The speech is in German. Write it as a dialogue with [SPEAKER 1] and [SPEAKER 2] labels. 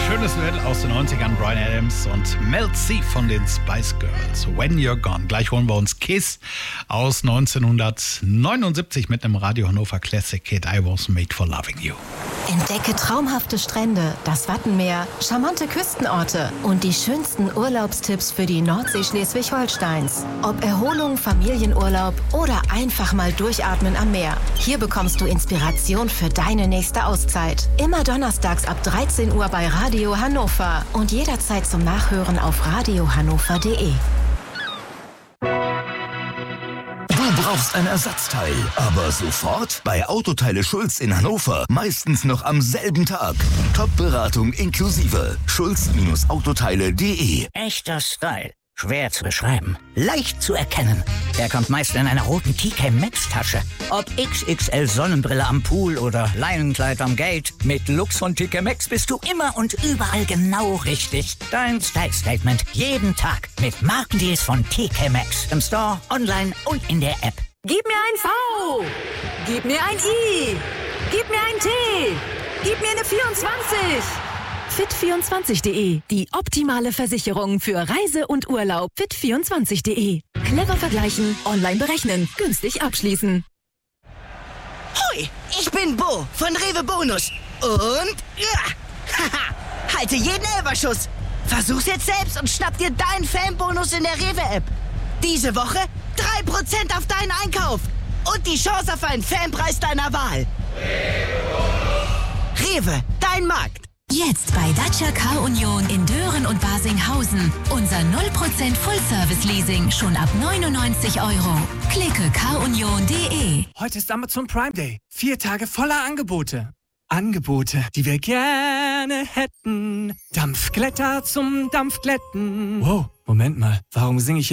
[SPEAKER 1] Schönes Duett aus den 90ern, Bryan Adams und Mel C von den Spice Girls, When You're Gone. Gleich holen wir uns Kiss aus 1979 mit einem Radio Hannover Classic Hit I Was Made for Loving You.
[SPEAKER 2] Entdecke traumhafte Strände, das Wattenmeer, charmante Küstenorte und die schönsten Urlaubstipps für die Nordsee Schleswig-Holsteins. Ob Erholung, Familienurlaub oder einfach mal durchatmen am Meer. Hier bekommst du Inspiration für deine nächste Auszeit. Immer donnerstags ab 13 Uhr bei Radio Hannover und jederzeit zum Nachhören auf radiohannover.de.
[SPEAKER 3] Du brauchst ein Ersatzteil, aber sofort? Bei Autoteile Schulz in Hannover. Meistens noch am selben Tag. Top-Beratung inklusive. schulz-autoteile.de.
[SPEAKER 4] Echter Style. Schwer zu beschreiben. Leicht zu erkennen. Der kommt meist in einer roten TK Maxx Tasche. Ob XXL Sonnenbrille am Pool oder Leinenkleid am Gate. Mit Lux von TK Maxx bist du immer und überall genau richtig. Dein Style-Statement. Jeden Tag. Mit Markendeals von TK Maxx. Im Store, online und in der App.
[SPEAKER 5] Gib mir ein V. Gib mir ein I. Gib mir ein T. Gib mir eine 24. Fit24.de. Die optimale Versicherung für Reise und Urlaub. Fit24.de. Clever vergleichen, online berechnen, günstig abschließen.
[SPEAKER 6] Hoi, ich bin Bo von Rewe Bonus. Und haha, halte jeden Elferschuss. Versuch's jetzt selbst und schnapp dir deinen Fanbonus in der Rewe-App. Diese Woche 3% auf deinen Einkauf. Und die Chance auf einen Fanpreis deiner Wahl. Rewe, dein Markt.
[SPEAKER 7] Jetzt bei Dacia Car Union in Dören und Barsinghausen. Unser 0% Full-Service-Leasing schon ab 99 €. Klicke carunion.de.
[SPEAKER 8] Heute ist Amazon Prime Day. 4 Tage voller Angebote. Angebote, die wir gerne hätten. Dampfglätter zum Dampfglätten. Wow, Moment mal. Warum singe ich